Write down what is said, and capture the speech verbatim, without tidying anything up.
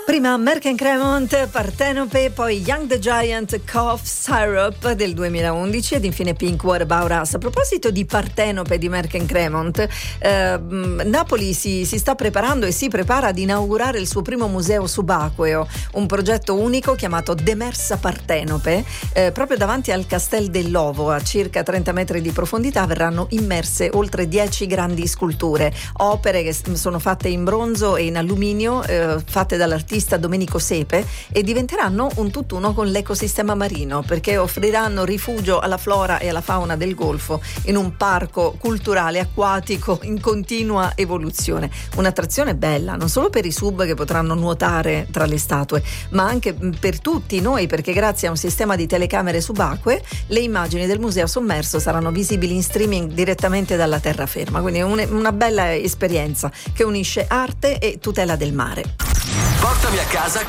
Prima Merck Cremont, Partenope, poi Young the Giant, Cough Syrup del duemilaundici ed infine Pink What About Us. A proposito di Partenope di Merck Cremont, eh, Napoli si, si sta preparando e si prepara ad inaugurare il suo primo museo subacqueo, un progetto unico chiamato Demersa Partenope. Eh, proprio davanti al Castel dell'Ovo, a circa trenta metri di profondità, verranno immerse oltre dieci grandi sculture, opere che sono fatte in bronzo e in alluminio, eh, fatte dall'artista Domenico Sepe, e diventeranno un tutt'uno con l'ecosistema marino, perché offriranno rifugio alla flora e alla fauna del Golfo in un parco culturale acquatico in continua evoluzione. Un'attrazione bella non solo per i sub che potranno nuotare tra le statue, ma anche per tutti noi, perché grazie a un sistema di telecamere subacquee le immagini del museo sommerso saranno visibili in streaming direttamente dalla terraferma. Quindi un, una bella esperienza che unisce arte e tutela del mare. Portami a casa